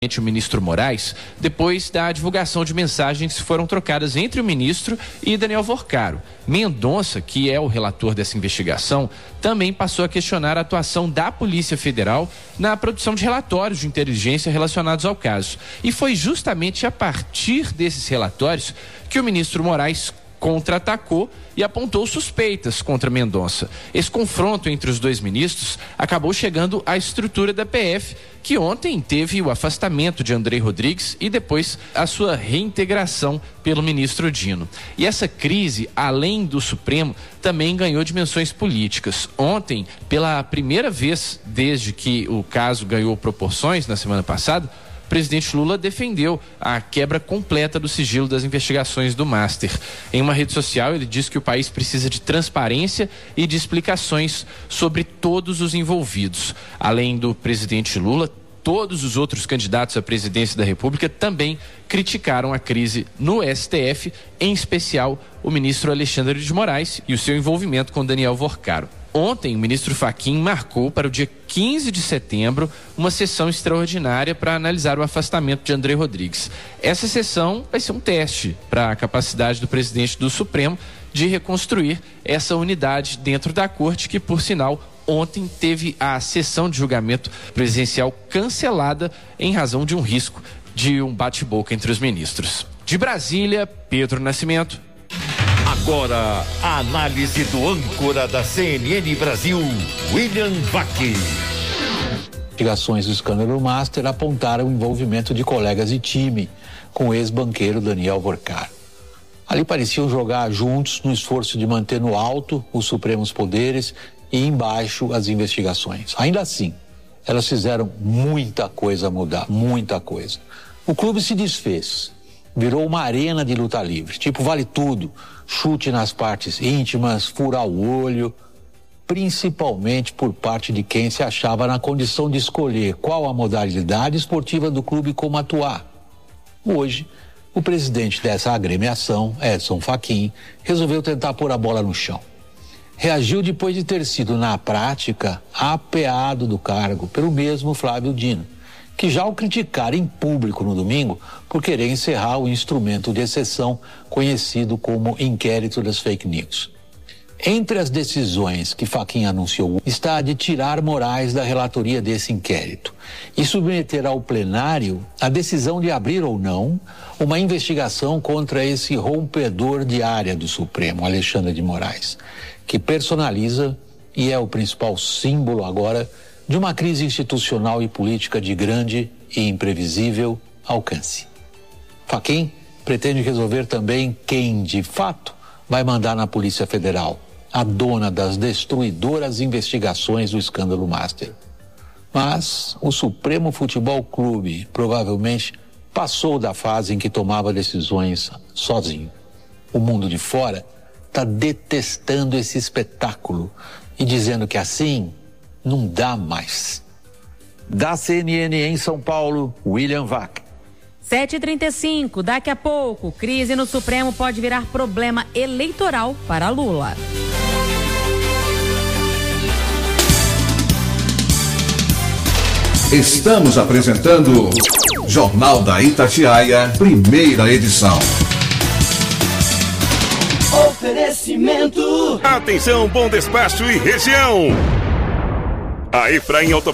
o ministro Moraes, depois da divulgação de mensagens que foram trocadas entre o ministro e Daniel Worcaro. Mendonça, que é o relator dessa investigação, também passou a questionar a atuação da Polícia Federal na produção de relatórios de inteligência relacionados ao caso. E foi justamente a partir desses relatórios que o ministro Moraes contra-atacou e apontou suspeitas contra Mendonça. Esse confronto entre os dois ministros acabou chegando à estrutura da PF, que ontem teve o afastamento de André Rodrigues e depois a sua reintegração pelo ministro Dino. E essa crise, além do Supremo, também ganhou dimensões políticas. Ontem, pela primeira vez desde que o caso ganhou proporções na semana passada, o presidente Lula defendeu a quebra completa do sigilo das investigações do Master. Em uma rede social, ele disse que o país precisa de transparência e de explicações sobre todos os envolvidos. Além do presidente Lula, todos os outros candidatos à presidência da República também criticaram a crise no STF, em especial o ministro Alexandre de Moraes e o seu envolvimento com Daniel Worcaro. Ontem, o ministro Fachin marcou para o dia 15 de setembro uma sessão extraordinária para analisar o afastamento de André Rodrigues. Essa sessão vai ser um teste para a capacidade do presidente do Supremo de reconstruir essa unidade dentro da corte, que, por sinal, ontem teve a sessão de julgamento presidencial cancelada em razão de um risco de um bate-boca entre os ministros. De Brasília, Pedro Nascimento. Agora, a análise do âncora da CNN Brasil, William Vac. Investigações do escândalo Master apontaram o envolvimento de colegas de time com o ex-banqueiro Daniel Worcaro. Ali pareciam jogar juntos no esforço de manter no alto os supremos poderes e embaixo as investigações. Ainda assim, elas fizeram muita coisa mudar, muita coisa. O clube se desfez. Virou uma arena de luta livre, tipo vale tudo, chute nas partes íntimas, furar o olho, principalmente por parte de quem se achava na condição de escolher qual a modalidade esportiva do clube e como atuar. Hoje, o presidente dessa agremiação, Edson Fachin, resolveu tentar pôr a bola no chão. Reagiu depois de ter sido, na prática, apeado do cargo pelo mesmo Flávio Dino, que já o criticaram em público no domingo por querer encerrar o instrumento de exceção conhecido como inquérito das fake news. Entre as decisões que Fachin anunciou está a de tirar Moraes da relatoria desse inquérito e submeter ao plenário a decisão de abrir ou não uma investigação contra esse rompedor de área do Supremo, Alexandre de Moraes, que personaliza e é o principal símbolo agora de uma crise institucional e política de grande e imprevisível alcance. Fachin pretende resolver também quem, de fato, vai mandar na Polícia Federal, a dona das destruidoras investigações do escândalo Master. Mas o Supremo Futebol Clube provavelmente passou da fase em que tomava decisões sozinho. O mundo de fora está detestando esse espetáculo e dizendo que assim não dá mais. Da CNN em São Paulo, William Vac. 7h35, daqui a pouco, crise no Supremo pode virar problema eleitoral para Lula. Estamos apresentando Jornal da Itatiaia, primeira edição. Oferecimento. Atenção, Bom Despacho e região. A Efraim